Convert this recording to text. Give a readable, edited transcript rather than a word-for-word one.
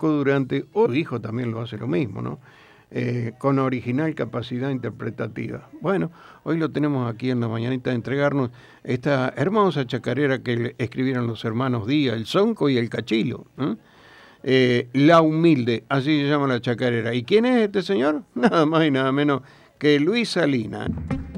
tocó durante, o su hijo también lo hace lo mismo, ¿no? Con original capacidad interpretativa. Bueno, hoy lo tenemos aquí en la mañanita de entregarnos esta hermosa chacarera que escribieron los hermanos Díaz, el Sonco y el Cachilo, ¿eh? La Humilde, así se llama la chacarera. ¿Y quién es este señor? Nada más y nada menos que Luis Salinas.